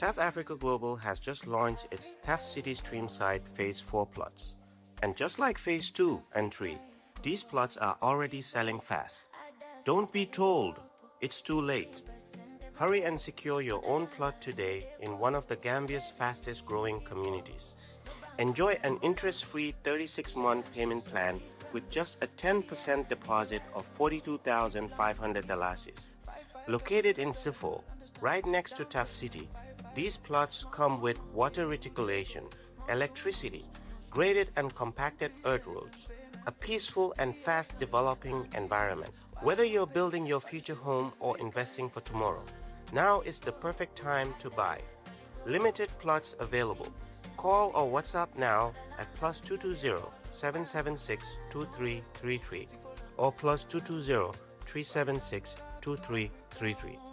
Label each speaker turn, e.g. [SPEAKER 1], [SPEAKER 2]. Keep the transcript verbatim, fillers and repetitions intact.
[SPEAKER 1] TAF Africa Global has just launched its TAF City Streamside Phase four plots. And just like Phase two and three, these plots are already selling fast. Don't be told it's too late. Hurry and secure your own plot today in one of the Gambia's fastest growing communities. Enjoy an interest-free thirty-six month payment plan with just a ten percent deposit of forty-two thousand five hundred dollars. Located in Sifo, right next to TAF City, these plots come with water reticulation, electricity, graded and compacted earth roads, a peaceful and fast developing environment. Whether you're building your future home or investing for tomorrow, now is the perfect time to buy. Limited plots available. Call or WhatsApp now at plus two two zero, seven seven six, two three three three or plus two two zero, three seven six, two three three three.